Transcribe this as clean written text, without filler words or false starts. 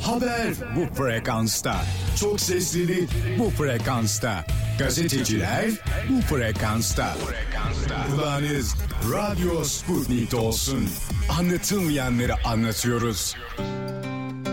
Haber bu frekansta. Çok seslili bu frekansta. Gazeteciler bu frekansta. Kulağınız Radyo Sputnik'te olsun. Anlatılmayanları anlatıyoruz.